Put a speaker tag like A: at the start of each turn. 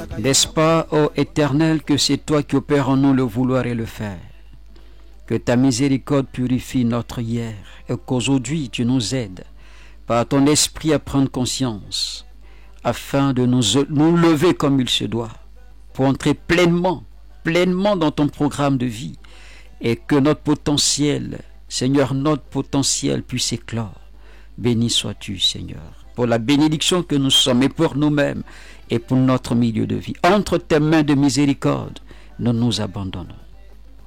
A: N'est-ce pas, ô Éternel, que c'est toi qui opères en nous le vouloir et le faire? Que ta miséricorde purifie notre hier et qu'aujourd'hui tu nous aides par ton esprit à prendre conscience afin de nous lever comme il se doit pour entrer pleinement dans ton programme de vie et que notre potentiel, Seigneur, notre potentiel puisse éclore. Béni sois-tu, Seigneur, pour la bénédiction que nous sommes et pour nous-mêmes et pour notre milieu de vie. Entre tes mains de miséricorde, nous nous abandonnons.